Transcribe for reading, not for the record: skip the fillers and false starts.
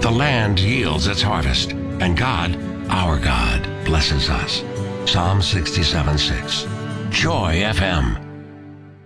the land yields its harvest, and God, our God, blesses us. Psalm 67:6. Joy FM.